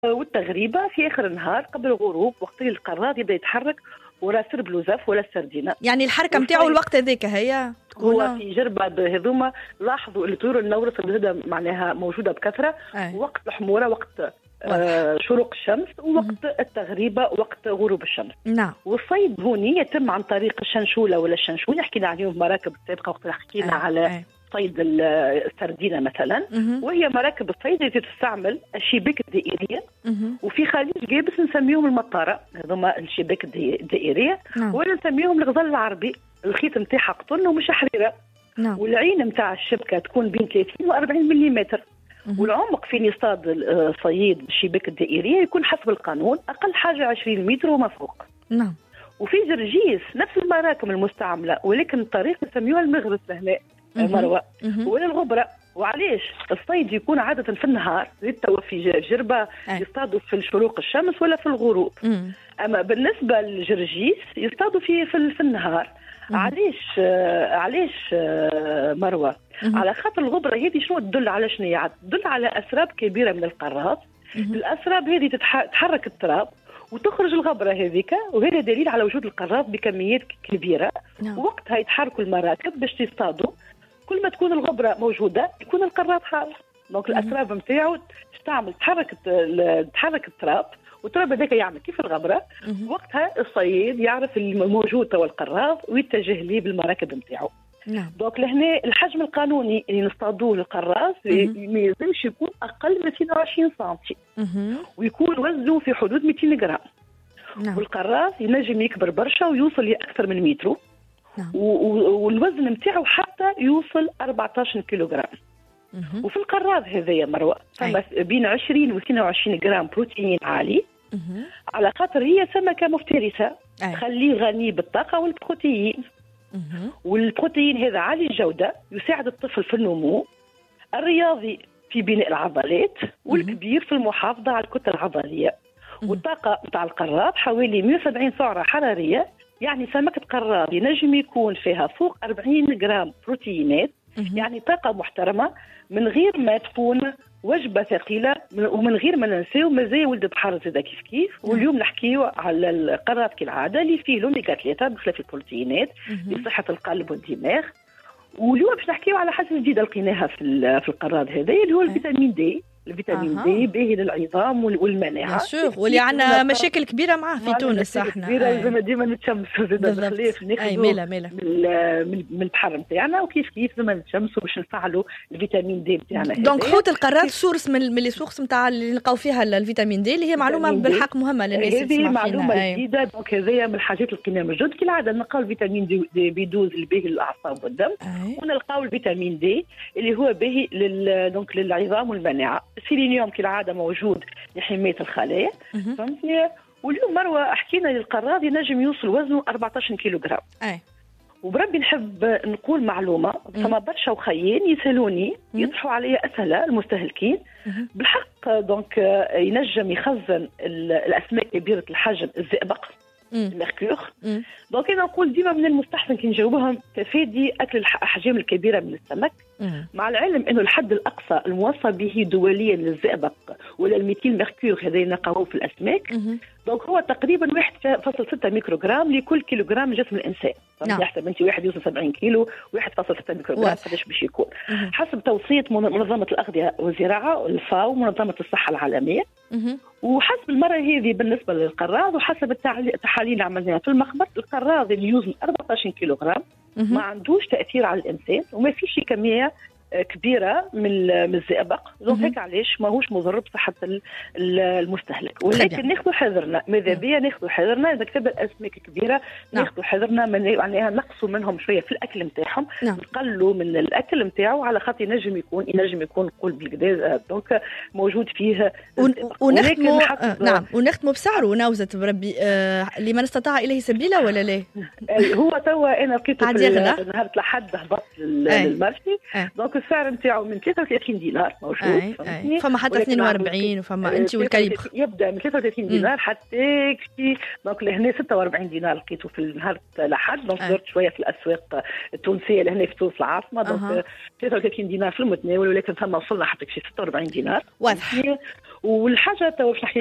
والتغريبه في اخر النهار قبل الغروب وقت القراد يبدا يتحرك ورا سرب الوزف ولا السردينه. يعني الحركه نتاعو الوقت هذاك هي هو في جربه هذوما لاحظوا الطيور النورس اللي معناها موجوده بكثره وقت الحموره، وقت شروق الشمس، ووقت التغريبه، وقت غروب الشمس. نعم. والصيد هوني يتم عن طريق الشنشوله ولا الشنشونه، حكينا عليهم مراكب السابقه وقت حكينا على صيد السردينه مثلا، وهي مراكب الصيد التي تستعمل الشباك الدائريه، وفي خليج جابس نسميهم المطاره، هذوما الشباك الدائريه، ولا نسميهم الغزال العربي، الخيط نتاعها قطن ومش حريره، والعين نتاع الشبكه تكون بين 30 و 40 ملم، والعمق فين يصطاد الصيد بالشباك الدائريه يكون حسب القانون اقل حاجه 20 متر وما فوق. نعم. وفي جرجيس نفس المراكب المستعمله، ولكن الطريق نسميوها المغرس هنا مروه ولا الغبره. وعليش الصيد يكون عاده في النهار، في جربه يصطادوا في الشروق الشمس ولا في الغروب، اما بالنسبه للجرجيس يصطادوا في النهار. علاش مروه؟ على خاطر الغبره هذه شنو تدل على شنو؟ تدل على اسراب كبيره من القارات. الاسراب هذه تحرك التراب وتخرج الغبره هذيك، وهذا دليل على وجود القارات بكميات كبيره. وقتها يتحركوا المراكب باش تصطادوا، كل ما تكون الغبره موجوده يكون القارات حاضر. دونك الاسراب نتاعو تستعمل تحرك التراب، والتراب هذاك يعمل كيف الغبره. وقتها الصيد يعرف الموجود توا القراض ويتجه ليه بالمراكب نتاعو. دونك لهنا الحجم القانوني اللي نصطادوه للقراص ما يلزمش يكون اقل من 220 سم، ويكون وزنه في حدود 200 جرام. والقراص ينجم يكبر برشا ويوصل لاكثر من مترو، والوزن نتاعو حتى يوصل 14 كيلوغرام. وفي القراض هذايا مروه فما بين 20 و 22 جرام بروتين عالي، على خاطر هي سمكه مفترسه تخليه غني بالطاقه والبروتين. والبروتين هذا عالي الجوده يساعد الطفل في النمو، الرياضي في بناء العضلات، والكبير في المحافظه على الكتله العضليه. والطاقه نتاع القراض حوالي 170 سعره حراريه، يعني سمكه قراض ينجم يكون فيها فوق 40 جرام بروتينات، يعني طاقه محترمه من غير ما تكون وجبه ثقيله، ومن غير ما ننساو مزايا ولد بحر زاد كيف. واليوم نحكيو على القراض كالعاده اللي فيه لوميغا 3 بخلاف البروتينات لصحه القلب والدماغ. واليوم باش نحكيو على حاجه جديده لقيناها في القراض هذا اللي هو الفيتامين دي. الفيتامين دي باهي للعظام والمناعه، واللي عندنا مشاكل كبيره معاه في تونس. احنا كبيره ديما نتشمسوا بخلاف ناخذوا من البحر نتاعنا، وكيف ديما نتشمسوا باش نفعلوا الفيتامين دي نتاعنا. دونك حوت القراض سورس من لي سورس نتاع اللي نلقاو فيها الفيتامين دي، اللي هي معلومه بالحق مهمه للناس اللي تسمع فينا. هذه معلومه جديده. دونك هذايا من الحاجات اللي لقيناها من جد. كالعاده نلقاو الفيتامين دي بيدوز اللي باهي للاعصاب والدم، ونلقاو الفيتامين دي اللي هو باهي دونك للعظام والمناعه. السيلينيوم كالعاده موجود لحمايه الخلايا، فهمتني. واليوم مروه حكينا للقراض ينجم يوصل وزنه 14 كيلوغرام. وبربي نحب نقول معلومه، فما برشا وخيين يسالوني يطرحوا عليا اسئله المستهلكين بالحق. دونك ينجم يخزن الاسماك كبيره الحجم الزئبق الميركور. دونك انا نقول ديما من المستحسن كي نجاوبهم تفادي اكل الاحجام الكبيره من السمك، مع العلم انه الحد الاقصى الموصى به دوليا للزئبق ولا الميثيل ميركور هذا نلقاوه في الاسماك. دونك هو تقريبا 1.6 ميكروغرام لكل كيلوغرام من جسم الانسان. يحسب انت واحد يوصل 70 كيلو، 1.6 ميكروغرام قداش باش يكون حسب توصيه منظمه الاغذيه والزراعه الفاو، منظمه الصحه العالميه. وحسب المره هذه بالنسبه للقراض، وحسب التحاليل اللي عملناها في المخبر، القراض اللي يوزن 14 كيلوغرام ما عندوش تاثير على الانسان، وما فيش كميه كبيره من الزئبق. هيك علاش ماهوش مضر بصحه المستهلك. ولكن ناخذ حذرنا، ماذا بيا ناخذ حذرنا اذا كتب الاسماك كبيره، ناخذ حذرنا معناها نقصوا منهم شويه في الاكل نتاعهم، نقلوا من الاكل نتاعو، على خاطر ينجم يكون قول بالكدا دونك موجود فيه ونختموا بسعره ونوزة بربي لمن استطاع اليه سبيلا ولا لا؟ هو توا انا لقيته في نهار الأحد هبط للمرشي. دونك السعر نتاعو من 33 دينار موجود. فما حتى 42 وفما انت والكاليبر يبدا من 33 دينار حتى كي دونك لهنا 46 دينار لقيته في نهار الاحد. دونك درت شويه في الاسواق التونسيه لهنا في تونس العاصمه. دونك 33 دينار في المتناول، ولكن ثم وصلنا حتى شي 46 دينار. واضح. والحاجه تو باش نحكي